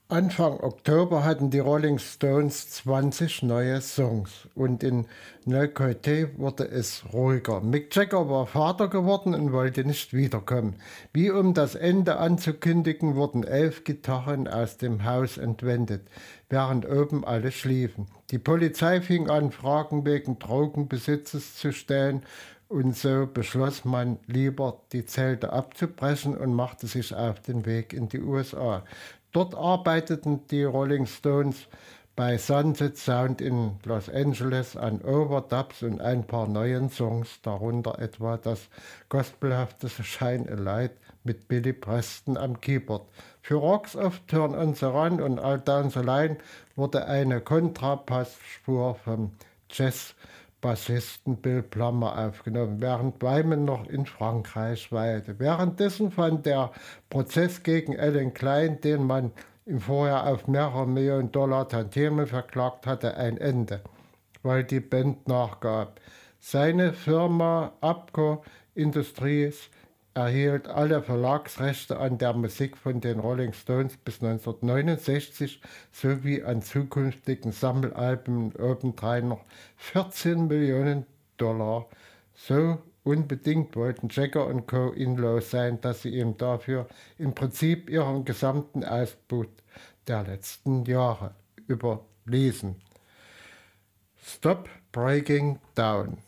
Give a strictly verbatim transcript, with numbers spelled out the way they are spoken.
Anfang Oktober hatten die Rolling Stones zwanzig neue Songs und in Neuquote wurde es ruhiger. Mick Jagger war Vater geworden und wollte nicht wiederkommen. Wie um das Ende anzukündigen, wurden elf Gitarren aus dem Haus entwendet, während oben alle schliefen. Die Polizei fing an, Fragen wegen Drogenbesitzes zu stellen, und so beschloss man lieber, die Zelte abzubrechen und machte sich auf den Weg in die U S A. Dort arbeiteten die Rolling Stones bei Sunset Sound in Los Angeles an Overdubs und ein paar neuen Songs, darunter etwa das gospelhafte Shine a Light mit Billy Preston am Keyboard. Für Rocks of Turn on the Run und All Down the Line wurde eine Kontrabassspur vom Jazz-Bassisten Bill Plummer aufgenommen, während Wyman noch in Frankreich weilte. Währenddessen fand der Prozess gegen Alan Klein, den man im Vorjahr auf mehrere Millionen Dollar Tantiemen verklagt hatte, ein Ende, weil die Band nachgab. Seine Firma Apco Industries erhielt alle Verlagsrechte an der Musik von den Rolling Stones bis neunzehnhundertneunundsechzig sowie an zukünftigen Sammelalben und obendrein noch vierzehn Millionen Dollar. So unbedingt wollten Jagger und Co. ihn los sein, dass sie ihm dafür im Prinzip ihren gesamten Output der letzten Jahre überließen. Stop Breaking Down.